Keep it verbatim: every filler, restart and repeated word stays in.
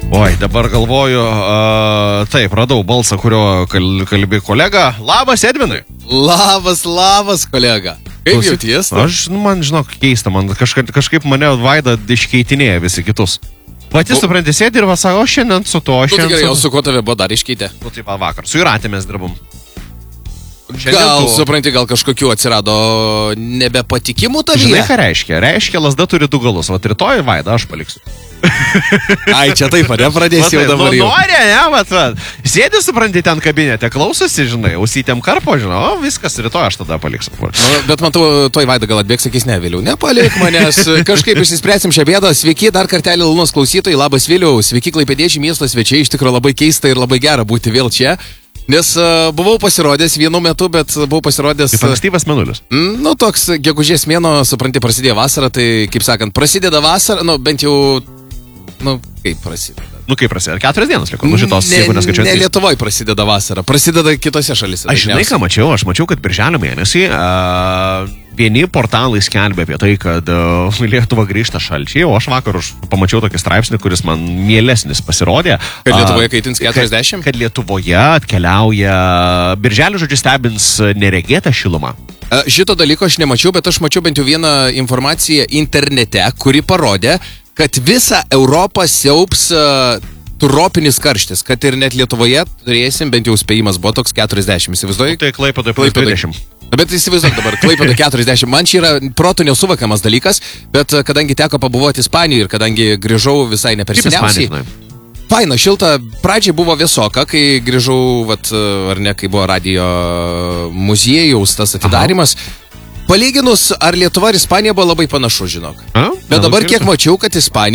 Oi, dabar galvoju, uh, taip, radau balsą, kurio kal kalbė kolega. Labas, Edvinai. Labas, labas, kolega. Kaip jauties? Aš, nu, man, žinok, keista, man kažkaip, kažkaip mane Vaida iškeitinėja visi kitus. Pati o... supranti, sėdi ir vasaro, šiandien su to, šiandien... Nu, tai gerai, su... o su ko tave buvo dar iškeitė? Nu, taip, vakar. Su Jūratė mes dirbom. Šiandien gal, tu... supranti, gal kažkokių atsirado nebepatikimų tavyje? Žinai, ką reiškia? Reiškia, lasda turi du galus. Vat rytoj Vaida aš paliksiu. Ai, čia taip, ne, pradės jau dabar jau. Nori, ne, vat, vat. Sėdi, supranti, ten kabinete, klausosi, žinai, ausytėm karpo, žinai, o viskas, rytoj aš tada paliksiu. Nu, bet matau, toj Vaida gal atbėgs, sakys, ne, Viliau, nepalik manęs, kažkaip išsispręsim šią bėdą. Sveiki, dar kartelį Lunos klausytojai, labas Viliau, sveiki Klaipėdiečiai miesto svečiai, iš tikrųjų labai keista ir labai gera būti vėl čia. Nes uh, buvau pasirodęs vienu metu, bet buvau pasirodęs... Kaip ankstyvas mėnulis. Mm, nu, toks gegužės mėno, supranti, prasidėjo vasara, tai, kaip sakant, prasideda vasara, nu, bent jau, nu, kaip prasideda. Nu, kaip prasideda? Keturias dienas liko, nu, šitos, ne, jeigu neskaičiuoti. Ne Lietuvoje prasideda vasara, prasideda kitose šalise. Aš žinai, ką mačiau, aš mačiau, kad birželio mėnesį uh, vieni portalai skelbė apie tai, kad uh, Lietuva grįžta šalčiai, o aš vakar pamačiau tokį straipsnį, kuris man mielesnis pasirodė. Kad Lietuvoje kaitins keturiasdešimt? Kad, kad Lietuvoje atkeliauja, birželio žodžiu stebins neregėtą šilumą. Šito dalyko aš nemačiau, bet aš mačiau bent jau vieną informaciją internete, kuri parodė, kad visą Europą siaups uh, tropinis karštis, kad ir net Lietuvoje turėsim, bent jau spėjimas buvo toks keturiasdešimt, įsivaizduoji? Tai Klaipėdoje plus dvidešimt. Bet įsivaizduok dabar, Klaipėdoje keturiasdešimt, man čia yra protų nesuvokiamas dalykas, bet kadangi teko pabuvoti Ispanijoje ir kadangi grįžau visai ne per seniausiai. Faina, šilta, pradžiai buvo vėsoka, kai grįžau, vat, ar ne, kai buvo radijo muziejaus tas atidarimas. Aha. Palyginus, ar Lietuva ir Ispanija buvo labai panašu, žinok. A? Bet dabar kiek mačiau, kad Ispanija